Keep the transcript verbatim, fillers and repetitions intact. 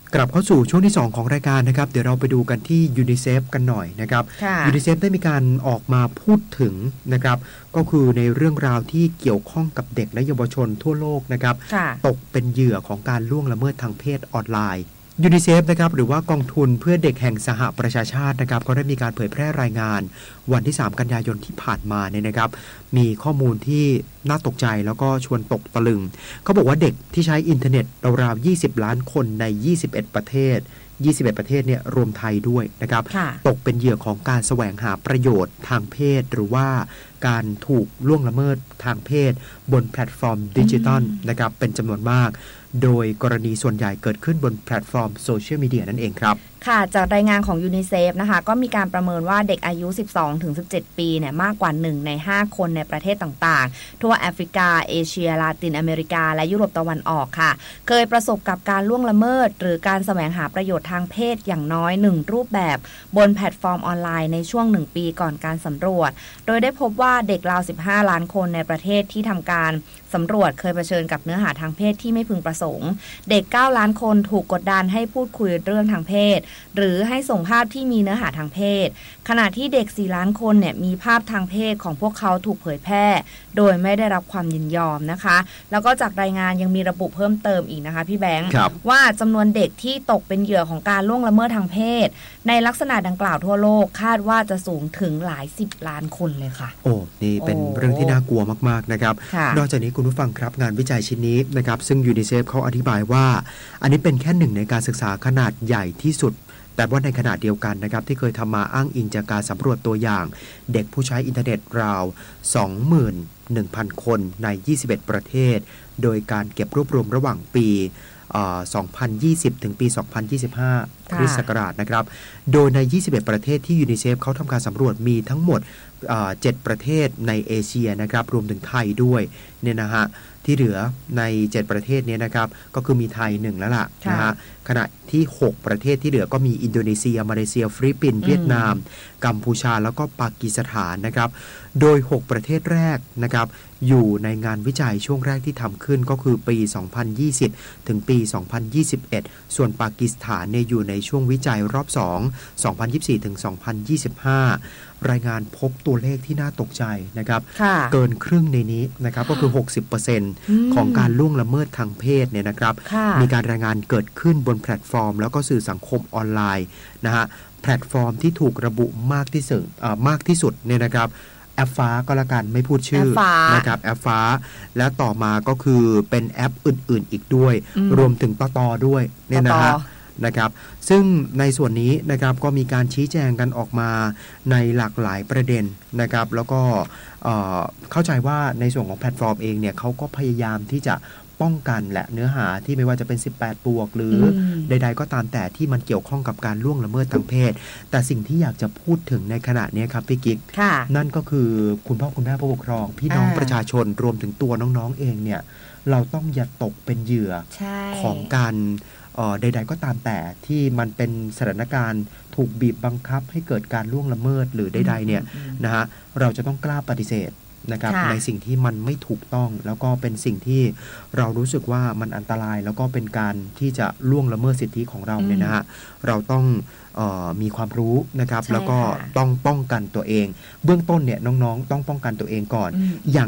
กลับเข้าสู่ช่วงที่สองของรายการนะครับเดี๋ยวเราไปดูกันที่ยูนิเซฟกันหน่อยนะครับยูนิเซฟได้มีการออกมาพูดถึงนะครับก็คือในเรื่องราวที่เกี่ยวข้องกับเด็กและเยาวชนทั่วโลกนะครับตกเป็นเหยื่อของการล่วงละเมิดทางเพศออนไลน์ยูนิเซฟนะครับหรือว่ากองทุนเพื่อเด็กแห่งสหประชาชาตินะครับก็ได้มีการเผยแพร่รายงานวันที่สามกันยายนที่ผ่านมาเนี่ยนะครับมีข้อมูลที่น่าตกใจแล้วก็ชวนตกตะลึงเขาบอกว่าเด็กที่ใช้อินเทอร์เน็ตราวๆยี่สิบล้านคนในยี่สิบเอ็ดประเทศยี่สิบเอ็ดประเทศเนี่ยรวมไทยด้วยนะครับตกเป็นเหยื่อของการแสวงหาประโยชน์ทางเพศหรือว่าการถูกล่วงละเมิดทางเพศบนแพลตฟอร์มดิจิทัลนะครับเป็นจำนวนมากโดยกรณีส่วนใหญ่เกิดขึ้นบนแพลตฟอร์มโซเชียลมีเดียนั่นเองครับค่ะจากรายงานของยูนิเซฟนะคะก็มีการประเมินว่าเด็กอายุ สิบสองถึงสิบเจ็ด ปีเนี่ยมากกว่าหนึ่งในห้าคนในประเทศต่างๆทั่วแอฟริกาเอเชียลาตินอเมริกาและยุโรปตะวันออกค่ะเคยประสบกับการล่วงละเมิดหรือการแสวงหาประโยชน์ทางเพศอย่างน้อยหนึ่งรูปแบบบนแพลตฟอร์มออนไลน์ในช่วงหนึ่งปีก่อนการสำรวจโดยได้พบว่าเด็กราวสิบห้าล้านคนในประเทศที่ทำการสำรวจเคยเผชิญกับเนื้อหาทางเพศที่ไม่พึงประสงค์เด็กเก้าล้านคนถูกกดดันให้พูดคุยเรื่องทางเพศหรือให้ส่งภาพที่มีเนื้อหาทางเพศขณะที่เด็กสี่ล้านคนเนี่ยมีภาพทางเพศของพวกเขาถูกเผยแพร่โดยไม่ได้รับความยินยอมนะคะแล้วก็จากรายงานยังมีระบุเพิ่มเติมอีกนะคะพี่แบงค์ว่าจำนวนเด็กที่ตกเป็นเหยื่อของการล่วงละเมิดทางเพศในลักษณะดังกล่าวทั่วโลกคาดว่าจะสูงถึงหลายสิบล้านคนเลยค่ะโอ้นี่เป็นเรื่องที่น่ากลัวมากๆนะครับนอกจากนี้คุณผู้ฟังครับงานวิจัยชิ้นนี้นะครับซึ่งยูนิเซฟเขาอธิบายว่าอันนี้เป็นแค่หนึ่งในการศึกษาขนาดใหญ่ที่สุดแต่ว่าในขณะเดียวกันนะครับที่เคยทำมาอ้างอิงจากการสำรวจตัวอย่างเด็กผู้ใช้อินเทอร์เน็ตราว สองหมื่นหนึ่งพัน คนในยี่สิบเอ็ดประเทศโดยการเก็บรวบรวมระหว่างปีสองพันยี่สิบถึงปีสองพันยี่สิบห้าคริสต์ศักราชนะครับโดยในยี่สิบเอ็ดประเทศที่ยูนิเซฟเขาทำการสำรวจมีทั้งหมดเจ็ดประเทศในเอเชียนะครับรวมถึงไทยด้วยเนี่ยนะฮะที่เหลือในเจ็ดประเทศนี้นะครับก็คือมีไทยหนึ่งแล้วล่ะนะฮะขณะที่หกประเทศที่เหลือก็มีอินโดนีเซียมาเลเซียฟิลิปปินส์เวียดนามกัมพูชาแล้วก็ปากีสถานนะครับโดยหกประเทศแรกนะครับอยู่ในงานวิจัยช่วงแรกที่ทำขึ้นก็คือปีสองพันยี่สิบถึงปีสองพันยี่สิบเอ็ดส่วนปากีสถานเนี่ยอยู่ในช่วงวิจัยรอบสอง สองพันยี่สิบสี่ถึงสองพันยี่สิบห้ารายงานพบตัวเลขที่น่าตกใจนะครับเกินครึ่งในนี้นะครับก็คือ หกสิบเปอร์เซ็นต์ ของการล่วงละเมิดทางเพศเนี่ยนะครับมีการรายงานเกิดขึ้นบนแพลตฟอร์มแล้วก็สื่อสังคมออนไลน์นะฮะแพลตฟอร์มที่ถูกระบุมากที่สุดมากที่สุดเนี่ยนะครับแอปฟ้าก็แล้วกันไม่พูดชื่อนะครับแอปฟ้าแล้วต่อมาก็คือเป็นแอปอื่นๆอีกด้วยรวมถึงตตด้วยเนี่ยนะฮะนะครับซึ่งในส่วนนี้นะครับก็มีการชี้แจงกันออกมาในหลากหลายประเด็นนะครับแล้วก็เอ่อเข้าใจว่าในส่วนของแพลตฟอร์มเองเนี่ยเขาก็พยายามที่จะป้องกันและเนื้อหาที่ไม่ว่าจะเป็นสิบแปดบวกหรือใดๆก็ตามแต่ที่มันเกี่ยวข้องกับการล่วงละเมิดทางเพศแต่สิ่งที่อยากจะพูดถึงในขณะนี้ครับพี่กิ๊กนั่นก็คือคุณพ่อคุณแม่ผู้ปกครองพี่น้องประชาชนรวมถึงตัวน้องๆเองเนี่ยเราต้องอย่าตกเป็นเหยื่อของการใดๆก็ตามแต่ที่มันเป็นสถานการณ์ถูกบีบบังคับให้เกิดการล่วงละเมิดหรือใดๆเนี่ยนะฮะเราจะต้องกล้าปฏิเสธนะครับในสิ่งที่มันไม่ถูกต้องแล้วก็เป็นสิ่งที่เรารู้สึกว่ามันอันตรายแล้วก็เป็นการที่จะล่วงละเมิดสิทธิของเราเนี่ยนะฮะเราต้องเอ่อมีความรู้นะครับแล้วก็ต้องป้องกันตัวเองเบื้องต้นเนี่ยน้องๆต้องป้องกันตัวเองก่อนอย่าง